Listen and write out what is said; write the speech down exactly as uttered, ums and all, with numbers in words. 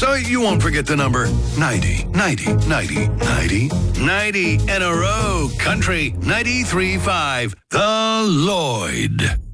So you won't forget the number ninety, ninety, ninety, ninety, ninety in a row. Country ninety-three point five. The Lloyd.